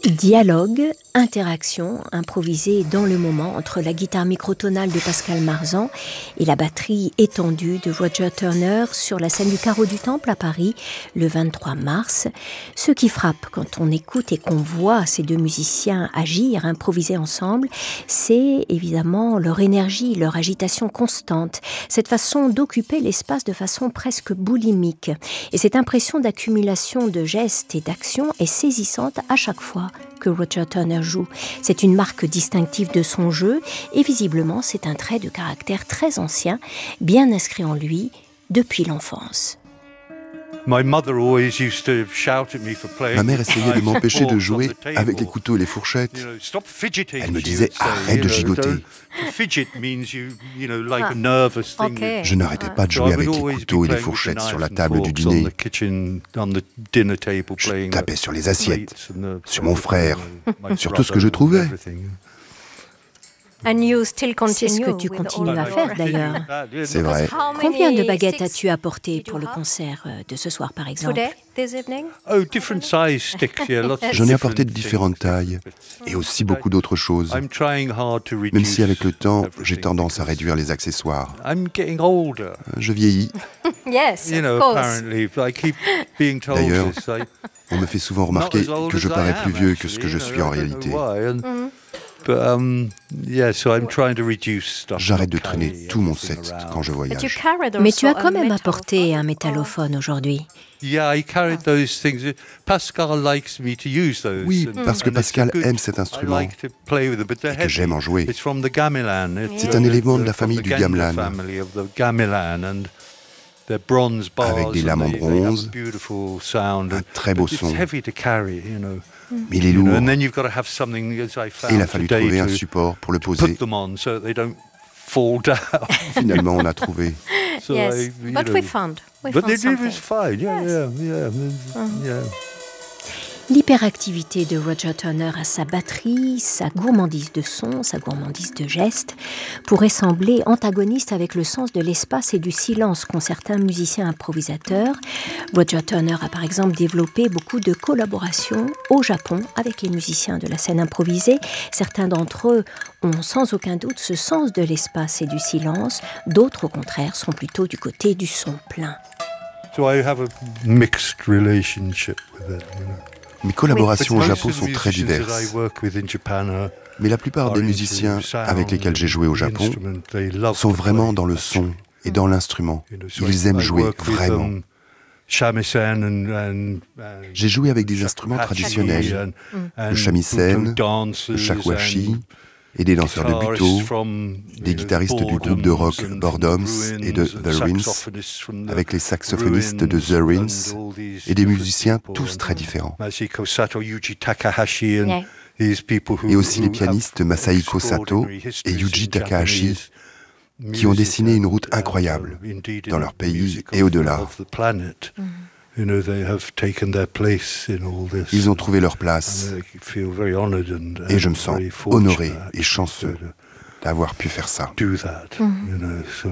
Dialogue, interaction improvisée dans le moment entre la guitare microtonale de Pascal Marzan et la batterie étendue de Roger Turner sur la scène du Carreau du Temple à Paris le 23 mars. Ce qui frappe quand on écoute et qu'on voit ces deux musiciens agir, improviser ensemble, c'est évidemment leur énergie, leur agitation constante, cette façon d'occuper l'espace de façon presque boulimique. Et cette impression d'accumulation de gestes et d'actions est saisissante à chaque fois que Roger Turner joue. C'est une marque distinctive de son jeu et visiblement c'est un trait de caractère très ancien, bien inscrit en lui depuis l'enfance. Ma mère essayait de m'empêcher de jouer avec les couteaux et les fourchettes. Elle me disait « Arrête de gigoter ». Je n'arrêtais pas de jouer avec les couteaux et les fourchettes sur la table du dîner. Je tapais sur les assiettes, sur mon frère, sur tout ce que je trouvais. C'est ce que tu continues à faire d'ailleurs. C'est vrai. Combien de baguettes as-tu apportées pour le concert de ce soir par exemple? J'en ai apporté de différentes tailles et aussi beaucoup d'autres choses. Même si avec le temps, j'ai tendance à réduire les accessoires. Je vieillis. D'ailleurs, on me fait souvent remarquer que je parais plus vieux que ce que je suis en réalité. J'arrête de traîner tout mon set quand je voyage. Mais tu as quand même apporté un métallophone aujourd'hui. Oui, parce que Pascal aime cet instrument et que j'aime en jouer. C'est un élément de la famille du gamelan, avec des lames en bronze, un très beau son. Mais il est lourd. Et il a fallu trouver un support pour le poser. Finalement, on a trouvé. But we found something. L'hyperactivité de Roger Turner à sa batterie, sa gourmandise de son, sa gourmandise de gestes, pourrait sembler antagoniste avec le sens de l'espace et du silence qu'ont certains musiciens improvisateurs. Roger Turner a par exemple développé beaucoup de collaborations au Japon avec les musiciens de la scène improvisée. Certains d'entre eux ont sans aucun doute ce sens de l'espace et du silence. D'autres, au contraire, sont plutôt du côté du son plein. Mes collaborations au Japon sont très diverses. Mais la plupart des musiciens avec lesquels j'ai joué au Japon sont vraiment dans le son et dans l'instrument. Ils aiment jouer vraiment. J'ai joué avec des instruments traditionnels, le shamisen, le shakuhachi, et des danseurs de butoh, des guitaristes du groupe de rock Boredoms et de The Rinse, avec les saxophonistes de The Rinse, et des musiciens tous très différents. Et aussi les pianistes Masahiko Sato et Yuji Takahashi, qui ont dessiné une route incroyable dans leur pays et au-delà. Ils ont trouvé leur place et je me sens honoré et chanceux d'avoir pu faire ça.